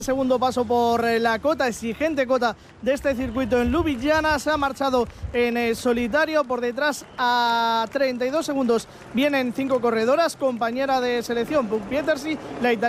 Segundo paso por la cota, exigente cota de este circuito en Ljubljana. Se ha marchado en solitario. Por detrás, a 32 segundos, vienen 5 corredoras. Compañera de selección, Puk Pietersi, la italiana.